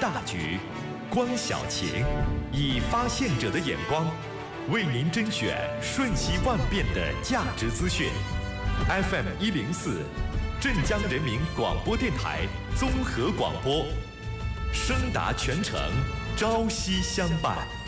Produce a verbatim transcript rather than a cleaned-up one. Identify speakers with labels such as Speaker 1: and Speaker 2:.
Speaker 1: 大局，观小情，以发现者的眼光，为您甄选瞬息万变的价值资讯。F M 一零四，镇江人民广播电台综合广播，声达全程，朝夕相伴。